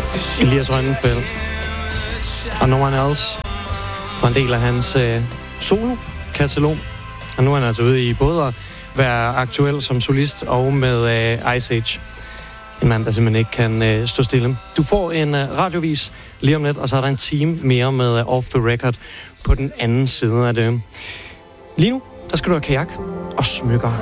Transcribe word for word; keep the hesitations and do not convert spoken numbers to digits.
Elias Rønnenfeldt og No One Else fra en del af hans øh, solo-katalog. Og nu er han altså ude i både at være aktuel som solist og med øh, Ice Age. En mand, der simpelthen ikke kan øh, stå stille. Du får en øh, radiovis lige om lidt, og så er der en time mere med øh, Off the Record på den anden side af det. Lige nu, der skal du have kajak og smykker.